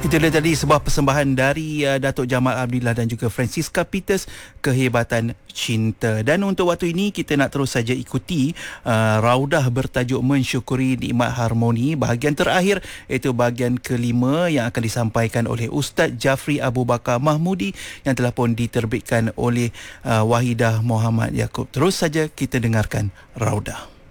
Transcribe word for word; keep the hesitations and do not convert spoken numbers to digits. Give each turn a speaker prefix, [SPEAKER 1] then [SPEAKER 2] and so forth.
[SPEAKER 1] Itu dia tadi sebuah persembahan dari uh, Datuk Jamal Abdillah dan juga Francisca Peters, Kehebatan Cinta. Dan untuk waktu ini kita nak terus saja ikuti uh, raudah bertajuk Mensyukuri Nikmat Harmoni. Bahagian terakhir iaitu bahagian kelima yang akan disampaikan oleh Ustaz Jafri Abu Bakar Mahmudi yang telah pun diterbitkan oleh uh, Wahidah Muhammad Yaakob. Terus saja kita dengarkan raudah.